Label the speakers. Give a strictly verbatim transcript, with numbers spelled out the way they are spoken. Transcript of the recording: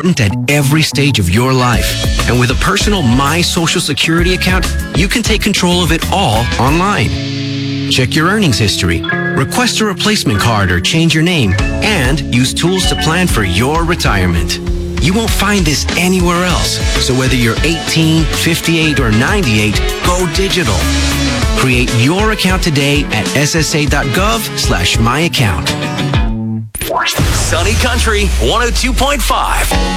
Speaker 1: important at every stage of your life. And with a personal My Social Security account, you can take control of it all online. Check your earnings history, request a replacement card or change your name, and use tools to plan for your retirement. You won't find this anywhere else. So whether you're eighteen, fifty-eight, or ninety-eight, go digital. Create your account today at ssa.gov slash my account.
Speaker 2: Sunny Country one oh two point five.